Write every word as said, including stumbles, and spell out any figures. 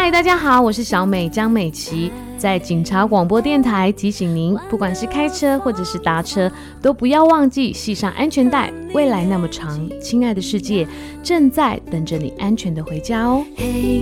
嗨，大家好，我是小美江美琪，在警察广播电台提醒您，不管是开车或者是搭车，都不要忘记系上安全带。未来那么长，亲爱的世界正在等着你安全的回家哦。